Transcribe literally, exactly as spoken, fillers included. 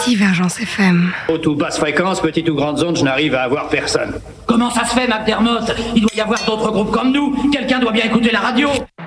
Divergence F M. Haute ou basse fréquence, petite ou grande zone, je n'arrive à avoir personne. Comment ça se fait, McDermott? Il doit y avoir d'autres groupes comme nous. Quelqu'un doit bien écouter la radio.